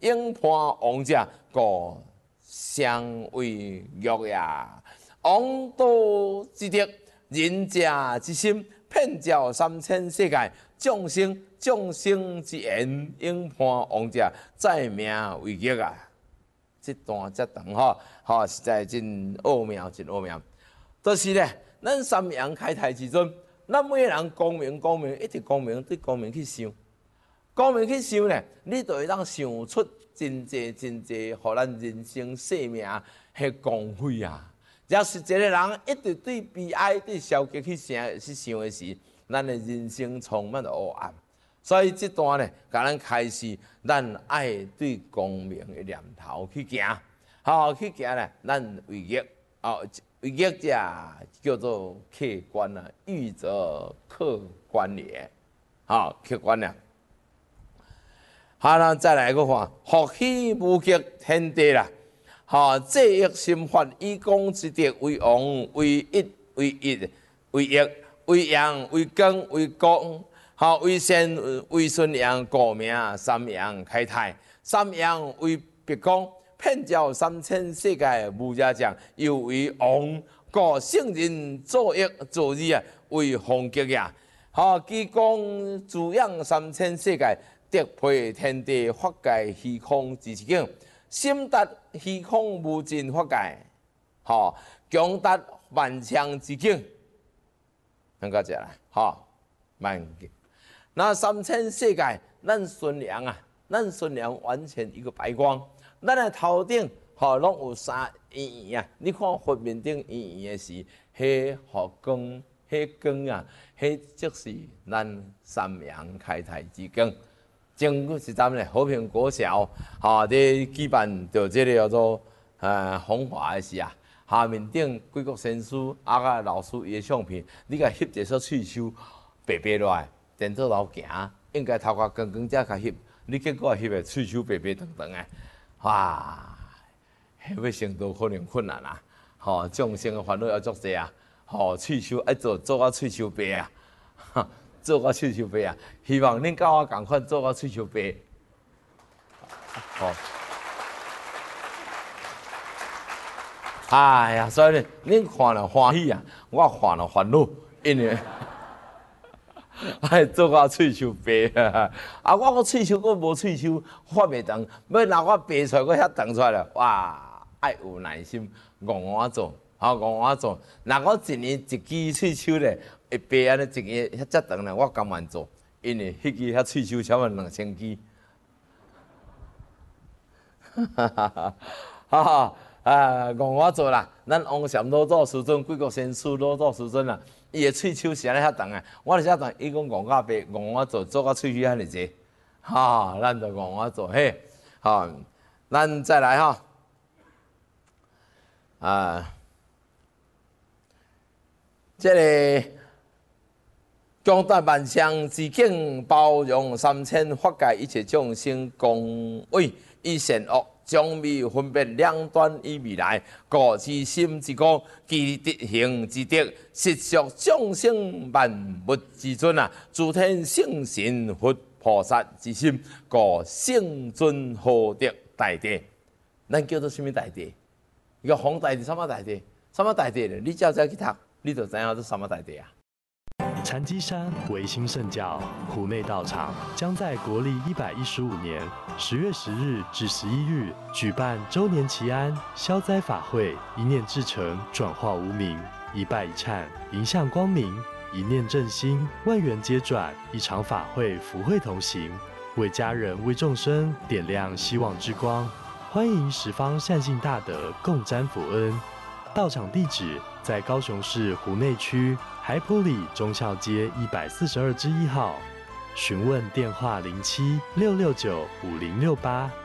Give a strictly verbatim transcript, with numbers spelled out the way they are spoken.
应判王者，故相为玉也。王道之德，仁者之心，遍照三千世界，众生众生之言，应判王者，在名为玉啊！这段这长吼，吼实在真奥妙，真奥妙。就是咧，咱三阳开泰之阵，咱每个人光明光明，一直光明对光明去想，光明去想咧，你就会当想出真济真济，互咱人生生命迄光辉啊！若是一个人一直对悲哀、对消极去想去想的时，咱的人生充满了黑暗。所以这段呢，甲咱开始，咱爱对光明的念头去行，好去行咧，咱为业，哦，为业者叫做客观啊，欲则客观也，好客观啊。好啦，再来个看，福喜无极天地啦，好制益心法，以公之德为王，为一为一为业，为阳为根为光。好，为先为顺阳，故名三阳开泰。三阳为别光，遍照三千世界无者将，又为王，故圣人作业作义啊，为宏极也。好，其光滋养三千世界，德配天地，法界虚空之境，心达虚空无尽法界，好，强达万象之境。能够接来，好，万。那三千世界，咱顺良啊，咱顺良完全一个白光。咱的头顶吼，拢有三圆圆啊。你看佛面顶圆圆的时，迄互光，迄光啊，迄就是咱三阳开泰之光。前几咱咧和平国小，吼，伫举办着这个叫做呃风华的时啊，下面顶几个先师啊个老师伊的相片，你甲翕一撮喙鬚白白落来。电做老行，应该头壳光光才较翕，你结果翕的喙鬚白白长长的，哇！要成道可能困难啊！吼，众生的烦恼要足济啊！吼，喙鬚爱做做到喙鬚白啊，做到喙鬚白啊！希望恁甲我共款做到喙鬚白。吼，哎呀，所以呢，恁看了欢喜啊，我看了烦恼，因为。哎，做到喙鬚白啊！啊，我个喙鬚，我无喙鬚，发袂长，要拿我白出来，我遐长出来了。哇，爱有耐心，戆我做，好戆我做。若我一年一支喙鬚咧，会白安尼一个遐遮长咧，我甘愿做，因为迄支遐喙鬚差不多两千支。哈哈哈！哈哈，啊，戆我做啦！咱王禅老祖师尊、贵国先师老祖师尊啊。伊的喙鬚是安尼遐长啊，我是遐长，伊讲戆到白，戆我做做到喙须安尼济，哈，咱就戆我做嘿，好，咱再来哈，啊，这个强大万象之境，包容三千法界一切众生，共为以善恶。将未分别两端以未来，故其心之光，其德行之德，实属众生万物之尊啊！诸天圣神佛菩萨之心，故圣尊豪德大地。咱叫做什么大地？一个红大地，什么大地？什么大地咧？你照再去读，你就知影这什么大地啊？ 禅机山维新圣教湖内道场将在国历一百一十五年十月十日至十一日举办周年祈安消灾法会，一念至诚，转化无明，一拜一忏，迎向光明，一念正心，万缘皆转。一场法会，福慧同行，为家人为众生点亮希望之光。欢迎十方善信大德共沾福恩。道场地址在高雄市湖内区海埔里忠孝街一百四十二之一号，询问电话零七六六九五零六八。